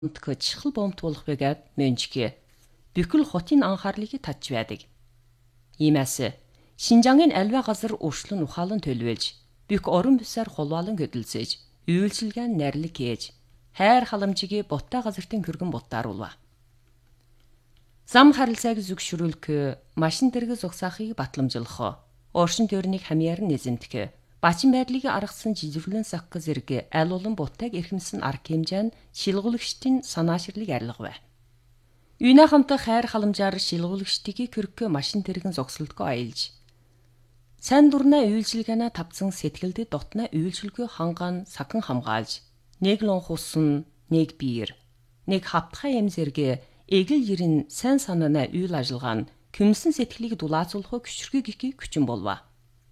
чихэл бомтуулах байгаад мөнжгэ. Бүхэл хотын анхаарлыг татж байдаг. Иймээс Шинжангийн альва газар өршлөн ухаалан төлөвлөж, бүх орон бусаар холваалан хөдөлсөж, үйлчилгээнд нэрлэг хийж, хайр халамжийг боттой газартын хөргөн ботааруулва. Зам харилцааг зүгшрүүлэх, машин дэргэс зогсоохыг батламжлах, оршин тойрныг хамьяар нэзэмтэх, бачин байдлыг аргасан жижиглэн сах зэрэг аль олон бутайг эрхэмсэн арга хэмжээ нь шилгуулагчдын санааширлыг арилгав. Үйнэ хамтаа хайр халамжаар шилгуулагчдыг хөрөх машин дэргэн зогсолтгоо аялж, сайн дурна үйлчилгээнэ тавцсан сэтгэлдэд дотна үйлчилгээ хангаан сахан хамгаалж, нэг лон хусан, нэг биер, нэг хавтхай юм зэрэг эгэл ерин сайн санаана үйл ажиллагаа нь күмсэн сэтгэлийг дулаацуулах хүчрхийг хүчин болва.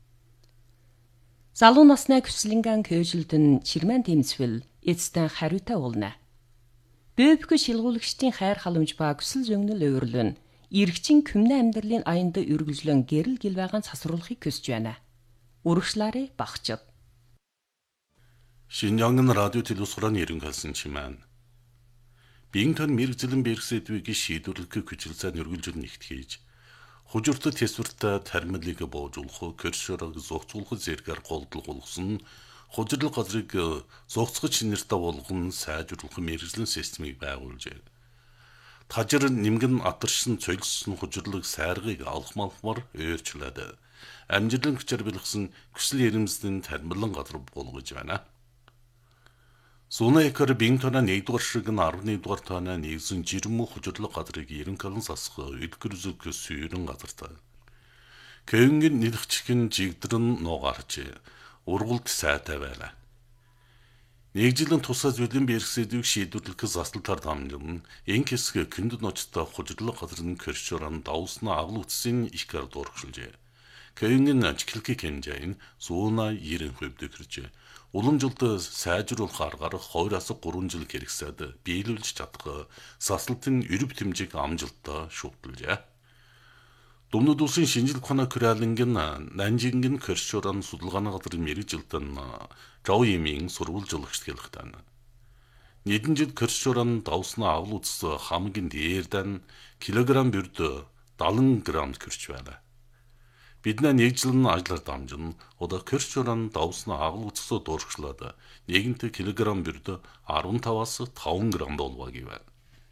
Залуу насны хүслэнгэн көөжилдөн чирмэн дэмсвэл эцтэн хариутай уулна. Бөөбхө шилгуулагчдын хайр халамж ба хүсэл зөнгнөл өөрлөн иргэчин күмнэ амьдралын аянд үргэлжлэн гэрэл гэлвэгаан сасруулахыг хүсэж байна. Урагшлаарэ багчд. Шинжангын радио телевизорын ерөнхийлсөн чимээн. Бинтон мэрэгжлэн бэрхсэдвийг шийдвэрлэх хүчилсаа нөргөлжөл нэгт хийж, хужиртад тэсвэртэ тармилыг боожуулах, кэршөрөг зогцуулах зэргээр голдол болгосон хужирлал газрыг зогцгож нэртэ болгон сайжруулах мэрэгжлэн системийг байгуулжээ. Тажир нэмгэн атаршсан цолсон хужирлаг сайргыг алхмалхмар өөрчлөөд амжилан хүчээр бэлгсэн хүсэл эрэмсдийн тармилан газар болгож байна. Сунэкэр Бинтона 1-р шиг нь 11-р тоноо нэгсэн жирэмүү хужирлаг газрыг ерөнхийлөн засах эдгэр зүг сүйрэн газартай. Кэнгийн нэлгчгэн жигдрэн нугарч ургалт сайтай байлаа. Нэгжилэн тусаа зүйлэн бэрхсэдвийг шийдвэрлэх заслалтаар дамжин энэ хэсэг këнд ночтой хужирлаг газрын кэршөрөн давсна аглуудсын их гар дургшилжээ. Кэнгийн ажиглалыг хэмжээн сууна 90% дэвхэржээ. Уламжилт сайжруулах аргаар 2-3 жил хэрэгсээд биелүүлж чадах заслалтын өрөв тэмжээг амжилттай шүүтэлжээ. Думнууд улсын шинжилгээ ухааны Кралингийн Нанжингийн кэршөрөн судалгааны газрын мэрэгжилтэн Жаоимийн сурвалжлагч хэлэхтэн. Нийтэнжид кэршөрөн давсна аглуудс хамгийн дээрдэн килограмм бүрд 70 грамм кэрч байна. Бидний нэгжлэн ажлаар дамжин одоо кэршөрөн давсна аглуудсоо дуурчлаад нэгэнт килограмм бүрд 15-аас 5 грамм болваа гэв.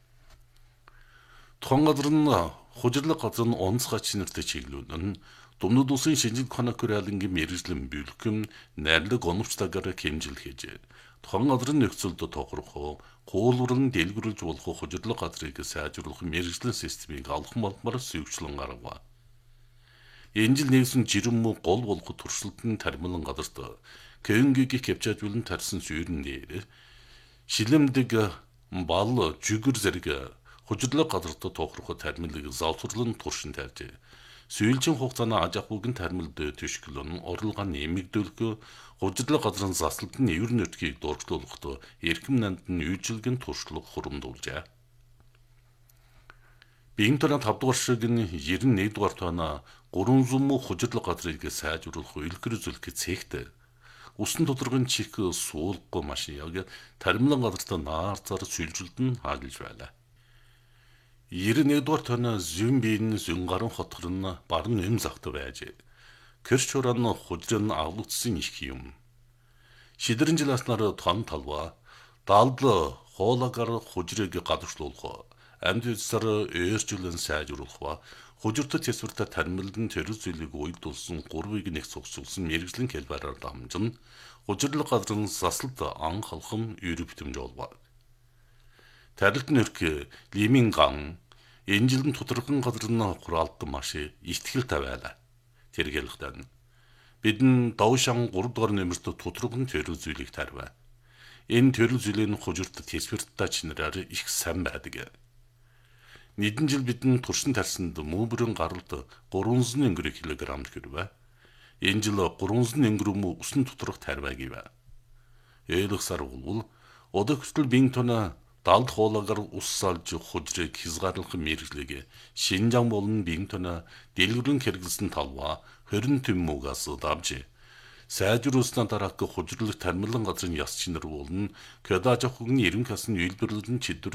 Тухайн газар нь хужирлаг газар нь онцгой чинэртэй чиглүүлэн Думнууд улсын шинжилгээ ухааны Кралингийн мэрэгжлэн бүлхэм найрлаг оновчтойгоор хэмжил хийж тухайн газрын нөхцөлд тохирох гуулварн дэлгэрүүлж болох хужирлаг газрыг сайжруулах мэрэгжлэн системийг алхам болмоор сүйвчлэн гаргав. Энэ жил нэгсэн жирэмүү гол болох туршилтын тармилан газарт Кэнгийг кэпчажуулан тарсан сүйрэн дээр шилэмдэг бал жүгэр зэрэг хужирлаг газарт тохирох тармилыг завсарлан туршин тавьжээ. Сүйэлжин хугацааны аж ахуйн тармилд төшгөлөн орлогоо нэмэгдүүлэх хужирлаг газрын заслалтын эвэр нутгийг дурчлуулахад эрхэм нандин үйлчилгэн туршлага хурамдуулжээ. Бинтона 5-р шиг нь 91-р тоноо 300 муу хужирлаг газрыг сайжруулах үлгэр зүйлх цэгт усан тодорхойн чих суулгахгүй машин яг тармилан газарт наарцаар сүлжилтэн хаалж байлаа. 91-р тоноо зүүн биеийн зүүн гарын хотгор нь барн эм захт байж. Кэрчуран хужирн авлагдсан их юм. Шидрэн жиласнаар тон талва далд хоолагар хужирыг гадагшлуулах, амьд үсээр өөрчлөн сайжруулах, хужиртад тэсвэртэ тармилдан төрөл зүйлийг уйдулсан 3-ыг нэг цугцуулсан мэрэгжлэн хэлбэрээр дамжин хужирлаг газрын заслалт ан халхам өрөв тэмж болов. Тарилт нөрк Лиминган энэ жилийн тодорхой газрын хураалтан маш ихтгэлтэй байлаа. Тэргэлхтэн бидэн Давшан 3-р нэмэрт тодорхой төрөл зүйлийг тарваа. Энэ төрөл зүйлийн хужирт тэсвэртэ чинрээр их сайн байдаг. Нийтэн жил бидэн туршин тарсанд мөбрөн гаралд 300 кг хэрвээ. Энэ жил 300 мө усан доторх тарваа гэв. Eelхсар болвол одоо хөтөл Бинтона далд хуулагар ус салж хужирыг хязгаарлах мэрэгжлийг Шинжаан болон Бинтона дэлгэрэн хэрэглэсэн талва 20 төммөгөөс давж сайжруулснаа дараах хужирлах тармилан газрын яс чинэр болон Кёдажохгийн эрен касын үйлдвэрлэлэн чидөр